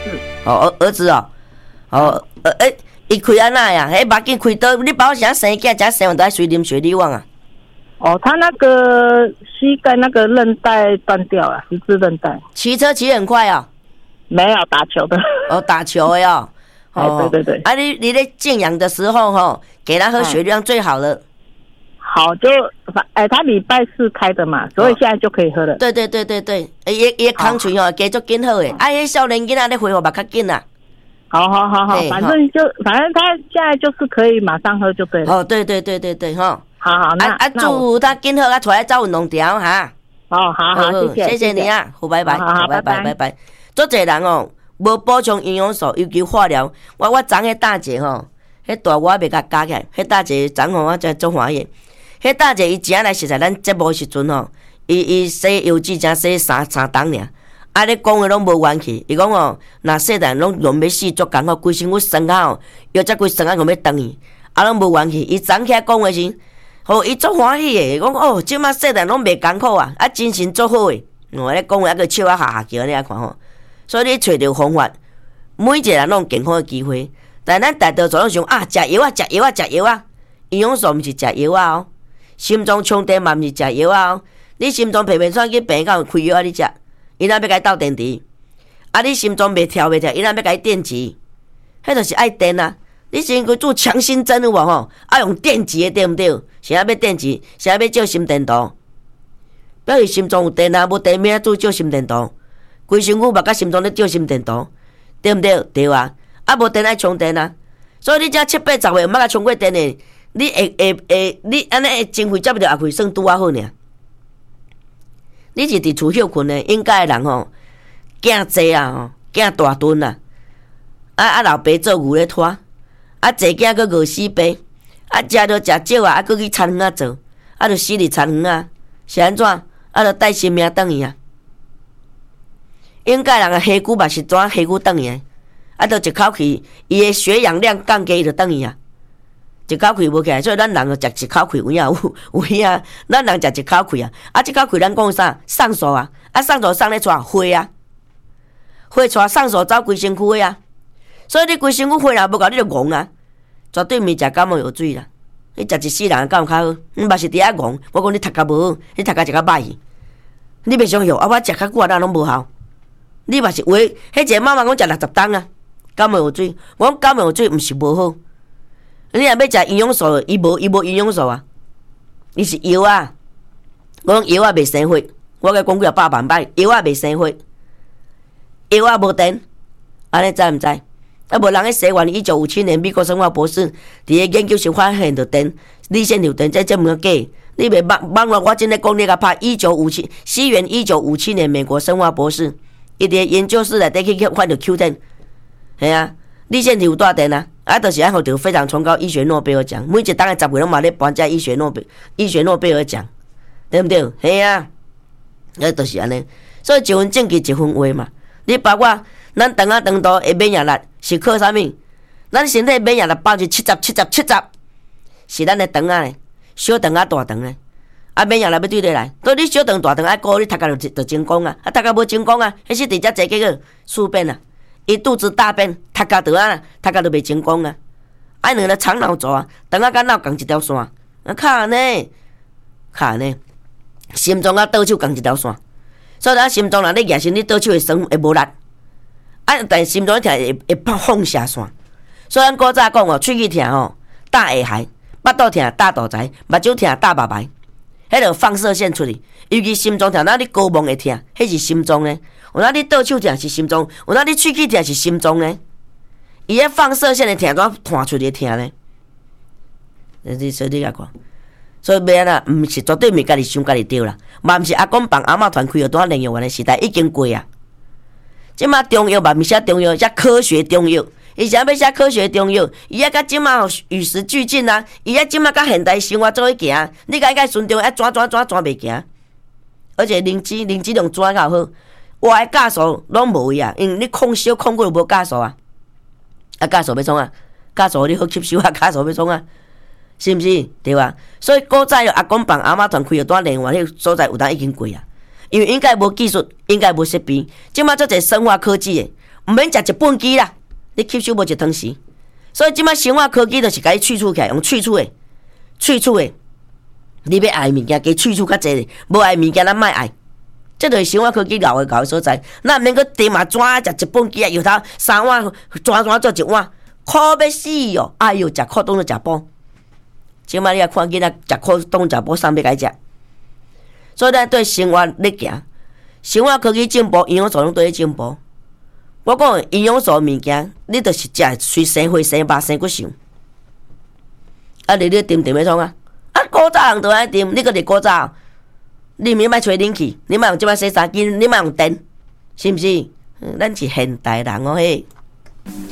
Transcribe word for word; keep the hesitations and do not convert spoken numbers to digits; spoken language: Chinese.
哦，儿儿子哦，哦，呃，诶，伊开安那呀？迄目镜开倒，你把我啥生囝，啥生完都爱随啉水利网啊？ 哦，他那个膝盖那个韧带断掉了，十字韧带。 骑车骑很快啊、哦？ 没有打球的。 哦，打球的哦。 哦，对对对。 啊，你你在静养的时候哈、哦，给他喝血量最好了。 好，就哎，他礼拜四开的嘛，所以现在就可以喝了。 哦、对对对对对，伊伊康泉哦，加足紧好诶。啊，迄少年囡仔咧恢复嘛较紧啦。 好好好好，反正就反正他现在就是可以马上喝就对了。 哦，对对对对对哈。 好好，那啊啊，祝福他紧好，啊，出来走运动条哈。 哦，好好，谢谢， 谢谢你啊，好，拜拜， 好， 拜拜，拜拜。做侪人哦，无补充营养素，尤其化疗。我我昨迄大姐吼，迄大我未甲加起来，迄大姐昨吼我真足欢喜。迄大姐伊正来实在咱节目时阵吼，伊伊洗油脂才洗三三档尔，啊咧讲诶拢无元气。伊讲哦，若细汉拢拢要死足艰苦，规身躯酸啊吼，腰只规酸啊，拢要断去，啊拢无元气。伊昨起来讲诶时，吼伊足欢喜诶，讲哦，即马细汉拢袂艰苦啊，啊精神足好诶。我咧讲话啊个笑啊哈哈叫，你来看吼。所以你找着方法，每一个人拢有健康诶机会。但咱大多数拢想啊，食药啊，食药啊，食药啊，营养素毋是食药啊哦。心脏充电嘛，毋是食药啊！你心脏皮皮喘去病院开药啊，你食，伊若要甲你斗电池，啊，你心脏袂跳袂跳，伊若要甲你电池，迄就是爱电啊！你身躯做强心针有无吼？爱用电池的对毋对？谁要电池？谁要照心电图？表示心脏有电啊，无电咩做照心电图？规身躯嘛甲心脏咧照心电图，对毋对？对啊！啊，无电爱充电啊！所以你遮七八十岁毋捌甲充过电的。你会会会，你安尼会情绪接不着，也会算拄啊好尔。你是伫厝休困的，应该的人吼，囝济啊吼，囝大顿啊，啊啊老爸做牛咧拖，啊济囝佫饿死爸，啊食着食少啊，啊佫去田园啊做，啊着死伫田园啊，是安怎？啊着带性命转去啊。应该人个下骨嘛是怎下骨转去的？啊着一口气，伊的血氧量降低，伊着转去啊。一口气无起来，所以咱人就食一口气有影有有影，咱人食一口气啊！啊，一口气咱讲啥？上素啊！啊，上素送咧带血啊，血带上素走规身躯啊！所以你规身躯血若无够，你就戆啊！绝对毋是食感冒药水啦！你食一世人敢有较好？你嘛是伫遐戆，我讲你读甲无好，你读甲食甲歹去，你袂想药啊！我食较久啊，咱拢无效。你嘛是话，迄一个妈妈讲食六十担啊，感冒药水，我讲感冒药水毋是无好。你若要食营养素，伊无伊无营养素啊，伊是药啊。我讲药啊袂生血，我甲讲几啊百万摆，药啊袂生血，药啊无电，安尼知毋知？啊无人喺西元一九五七年，美国生化博士伫个研究时发现着电，理线条电，这这毋个假。你袂网网络，我真咧讲你甲拍一九五七，西元一九五七年，美国生化博士，伊伫研究室内底去发着 Q 电，系啊，理线条有带电啊。啊，就是爱获得非常崇高医学诺贝尔奖，每一档的十月拢嘛咧颁这医学诺贝医学诺贝尔奖，对不对？系啊，啊，就是安尼。所以一分正气一分话嘛。你包括咱肠仔肠道的免疫力是靠啥物？咱身体免疫力百分之七十、七十、七十是咱的肠仔咧，小肠仔大肠咧。啊，免疫力要对得来，所以你小肠大肠爱顾，你读甲就就成功啊！啊，读甲无成功啊，迄是直接坐结果宿便啊。伊肚子大便，读甲倒啊，读甲都袂成功啊！啊，两个肠脑蛇，肠仔甲脑共一条线，啊，卡呢，卡呢，心脏甲倒手共一条线，所以咱心脏若咧举身，你倒手会酸会无力，啊，但心脏疼会会放射线，所以咱古早讲哦，喙齿疼吼大下海，巴肚疼大肚脐，目睭疼大白白，迄个放射线出去，尤其心脏疼，那你高梦会疼，迄是心脏呢。有哪你倒手疼是心脏，有哪你喙齿疼是心脏呢？伊迄放射线的疼怎弹出去疼呢？你所以你来看，所以要安那，毋是绝对毋是家己想家己对啦，嘛毋是阿公帮阿嬷团开有当炼药丸的时代已经过啊。即马中药嘛毋写中药，写科学中药。伊想要写科学中药，伊啊甲即马与时俱进啊，伊啊即马甲现代生活做伙行，你甲伊甲顺中啊转转转转袂行，而且灵芝灵芝用转较好。活的酵素拢无去啊，因为你控烧控过就无酵素啊，啊酵素要创啊，酵素你好吸收啊，酵素要创啊，是毋是？对吧？所以古早有阿公帮阿嬷团开药单炼完，迄个所在有当已经过啊，因为应该无技术，应该无设备，即马做者生化科技的， 毋免食一本鸡啦，你吸收无一汤匙。所以即摆生化科技就是甲伊萃取起来，用萃取的，萃取的。你要爱物件，加萃取较济，无爱物件咱莫爱。这就是生化科技老的搞的所在。咱毋免去订嘛怎食一本鸡啊，油头三碗，怎怎做一碗，苦要死哦！哎哟，食苦当作食补。即摆你也看囡仔食苦当食补，啥要甲伊食？所以咱对生活咧行，生活科技进步，营养素拢对咧进步。我讲营养素物件，你著是食随生火生肉生骨想。啊，你咧炖炖要创啊？啊，古早人都爱炖，你个伫古早，你免莫吹冷气，你莫用即摆洗衫机，你莫用电，是毋是？嗯，咱是现代人哦嘿。